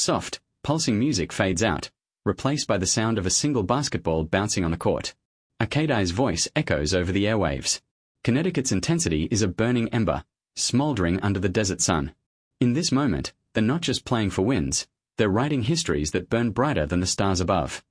Soft, pulsing music fades out, replaced by the sound of a single basketball bouncing on the court. Akai's voice echoes over the airwaves. Connecticut's intensity is a burning ember, smoldering under the desert sun. In this moment, they're not just playing for wins, they're writing histories that burn brighter than the stars above.